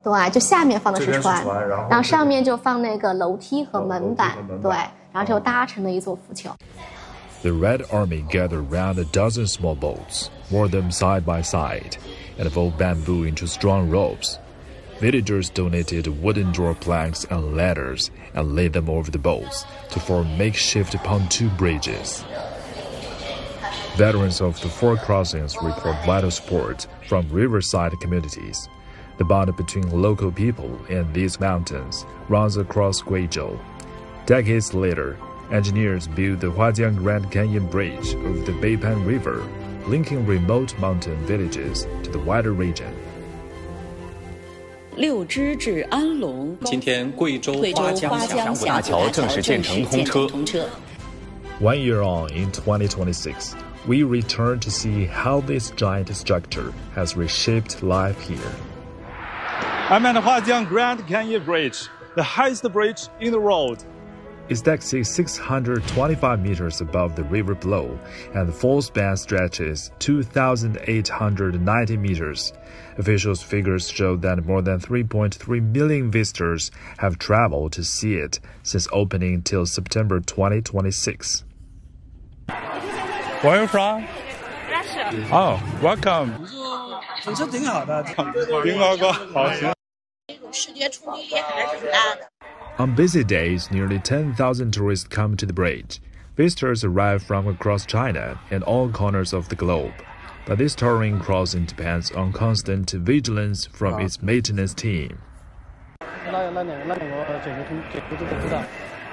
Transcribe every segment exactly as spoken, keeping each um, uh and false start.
对，就下面放的是船，然后上面就放那个楼梯和门板，对，然后就搭成了一座浮桥。 The Red Army gathered around a dozen small boats, moored them side by side, and wove bamboo into strong ropes. Villagers donated wooden door planks and ladders and laid them over the boats to form makeshift pontoon bridges. Veterans of the four crossings report vital support from riverside communities. The bond between local people and these mountains runs across Guizhou. Decades later, engineers built the Huajiang Grand Canyon Bridge over the Beipan River, linking remote mountain villages to the wider region. 六支至安龙， 今天贵州花江峡谷大桥正式建成通车。 One year on, in twenty twenty-six, we return to see how this giant structure has reshaped life here. I'm at the Huajiang Grand Canyon Bridge, the highest bridge in the world. It stacks six hundred twenty-five meters above the river below, and the full span stretches two thousand eight hundred ninety meters. Officials' figures show that more than three point three million visitors have traveled to see it since opening till September twenty twenty-six. Where are you from? Russia. Oh, welcome. 整车挺好的， 林哥哥，好行。 On busy days, nearly ten thousand tourists come to the bridge. Visitors arrive from across China and all corners of the globe. But this touring crossing depends on constant vigilance from its maintenance team. 那那两个那两个检修通检修都不知道。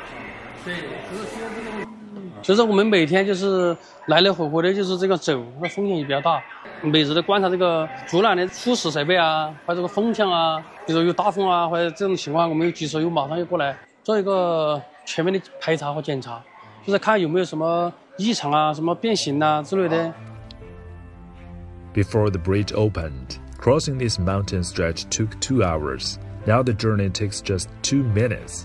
所以说我们每天就是来来回回的，就是这个走，那风险也比较大。每日的观察这个阻拦的初始设备啊，或者这个风向啊，比如说有大风啊，或者这种情况，我们有及时有马上就过来做一个全面的排查和检查，就是看有没有什么异常啊、什么变形啊之类的。 Before the bridge opened, crossing this mountain stretch took two hours. Now the journey takes just two minutes.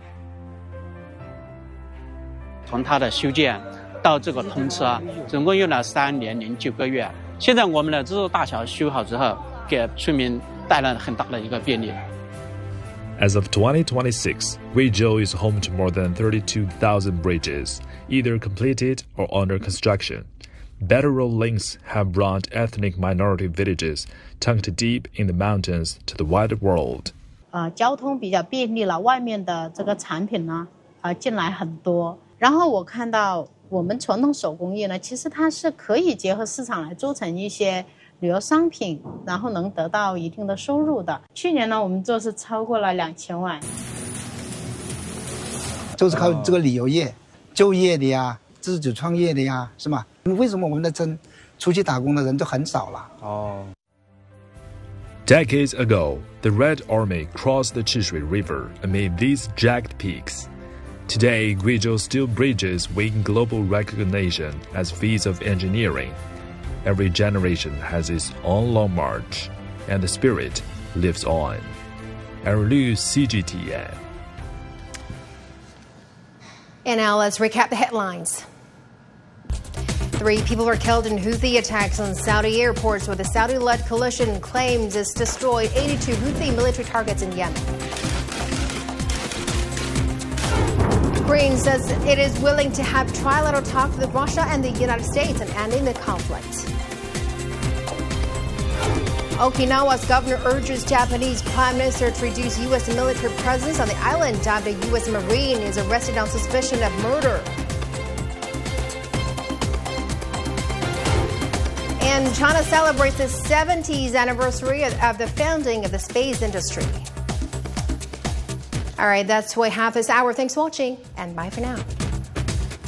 从它的修建到这个通车，总共用了三年零九个月。现在我们的这座大桥修好之后，给村民带来了很大的一个便利。 As of twenty twenty-six, Guizhou is home to more than thirty-two thousand bridges, either completed or under construction. Better road links have brought ethnic minority villages tucked deep in the mountains to the wider world. 呃，交通比较便利了，外面的这个产品呢，呃，进来很多。然后我看到我们传统手工业呢，其实它是可以结合市场来做成一些旅游商品，然后能得到一定的收入的。去年呢，我们做是超过了两千万。 就是靠这个旅游业、就业的呀。 自主创业的呀，是吗？为什么我们的真出去打工的人都很少了？哦。 Decades ago, the Red Army crossed the Chishui River amid these jagged peaks. Today, Guizhou steel bridges win global recognition as feats of engineering. Every generation has its own long march, and the spirit lives on. Aaron Liu, C G T N. And now let's recap the headlines. Three people were killed in Houthi attacks on Saudi airports, where the Saudi-led coalition claims it's destroyed eighty-two Houthi military targets in Yemen. Ukraine says it is willing to have trilateral talks with Russia and the United States and ending the conflict. Okinawa's governor urges Japanese Prime Minister to reduce U S military presence on the island after a U S Marine is arrested on suspicion of murder. And China celebrates the seventieth anniversary of the founding of the space industry. All right, that's what we have this hour. Thanks for watching, and bye for now.